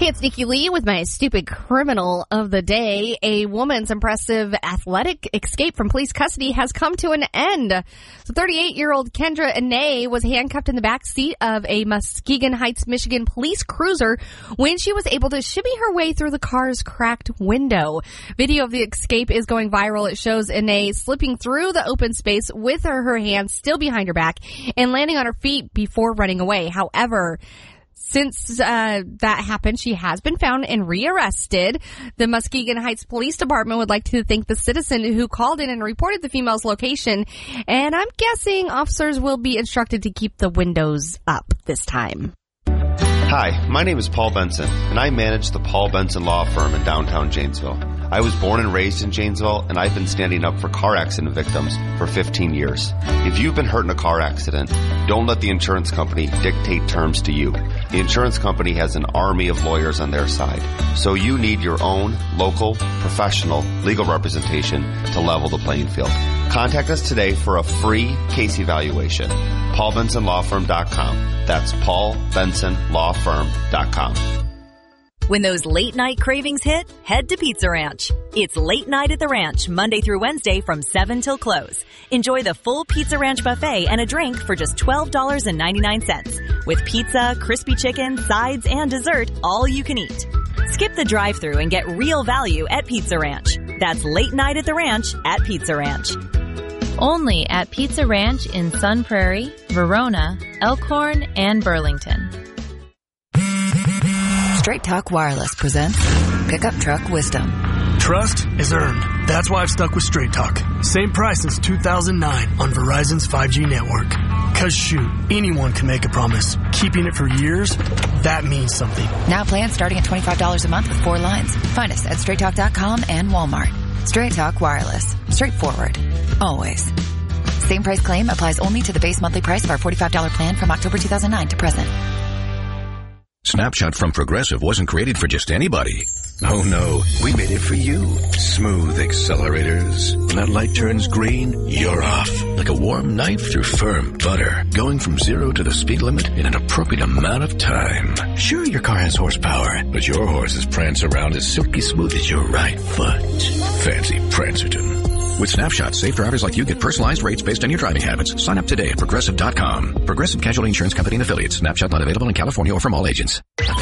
Hey, it's Nikki Lee with my stupid criminal of the day. A woman's impressive athletic escape from police custody has come to an end. So 38-year-old Kendra Anay was handcuffed in the back seat of a Muskegon Heights, Michigan police cruiser when she was able to shimmy her way through the car's cracked window. Video of the escape is going viral. It shows Anay slipping through the open space with her hands still behind her back and landing on her feet before running away. However, since that happened, she has been found and rearrested. The Muskegon Heights Police Department would like to thank the citizen who called in and reported the female's location. And I'm guessing officers will be instructed to keep the windows up this time. Hi, my name is Paul Benson, and I manage the Paul Benson Law Firm in downtown Janesville. I was born and raised in Janesville, and I've been standing up for car accident victims for 15 years. If you've been hurt in a car accident, don't let the insurance company dictate terms to you. The insurance company has an army of lawyers on their side, so you need your own local, professional legal representation to level the playing field. Contact us today for a free case evaluation. PaulBensonLawFirm.com. That's PaulBensonLawFirm.com. When those late night cravings hit, head to Pizza Ranch. It's Late Night at the Ranch, Monday through Wednesday from 7 till close. Enjoy the full Pizza Ranch buffet and a drink for just $12.99. With pizza, crispy chicken, sides, and dessert, all you can eat. Skip the drive-thru and get real value at Pizza Ranch. That's Late Night at the Ranch at Pizza Ranch. Only at Pizza Ranch in Sun Prairie, Verona, Elkhorn, and Burlington. Straight Talk Wireless presents Pickup Truck Wisdom. Trust is earned. That's why I've stuck with Straight Talk. Same price since 2009 on Verizon's 5G network. Cause shoot, anyone can make a promise. Keeping it for years, that means something. Now plans starting at $25 a month with 4 lines. Find us at straighttalk.com and Walmart. Straight Talk Wireless. Straightforward. Always. Same price claim applies only to the base monthly price of our $45 plan from October 2009 to present. Snapshot from Progressive wasn't created for just anybody. Oh no, we made it for you. Smooth accelerators. When that light turns green, you're off. Like a warm knife through firm butter. Going from 0 to the speed limit in an appropriate amount of time. Sure, your car has horsepower, but your horses prance around as silky smooth as your right foot. Fancy Prancerton. With Snapshot, safe drivers like you get personalized rates based on your driving habits. Sign up today at Progressive.com. Progressive Casualty Insurance Company and Affiliates. Snapshot not available in California or from all agents.